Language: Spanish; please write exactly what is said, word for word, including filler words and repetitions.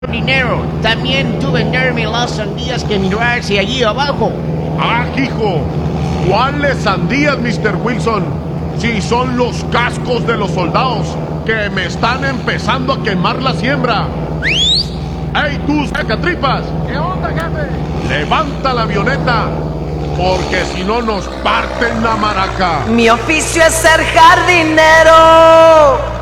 Dinero, también tú venderme las sandías que mirarse allí abajo. ¡Ah, hijo! ¿Cuáles sandías, mister Wilson? Si son los cascos de los soldados que me están empezando a quemar la siembra. ¡Ey, tú, sacatripas! ¿Qué onda, jefe? ¡Levanta la avioneta! Porque si no nos parten la maraca. Mi oficio es ser jardinero.